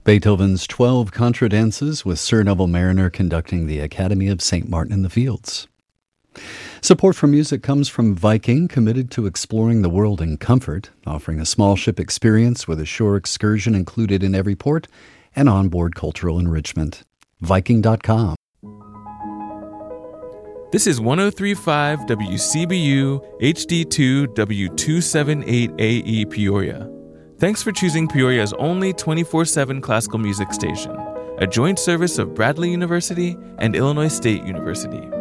Beethoven's 12 Contradances with Sir Neville Mariner conducting the Academy of St. Martin in the Fields. Support for music comes from Viking, committed to exploring the world in comfort, offering a small ship experience with a shore excursion included in every port and onboard cultural enrichment. Viking.com. This is 103.5 WCBU HD2 W278AE Peoria. Thanks for choosing Peoria's only 24/7 classical music station, a joint service of Bradley University and Illinois State University.